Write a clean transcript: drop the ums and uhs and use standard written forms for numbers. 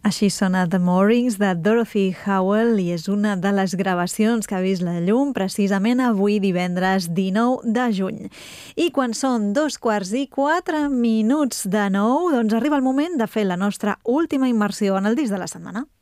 Així sona The Moorings de Dorothy Howell i és una de les gravacions que ha vist la llum precisament avui divendres 19 de juny. I quan són 2:04 de 9, doncs arriba el moment de fer la nostra última immersió en el disc de la setmana.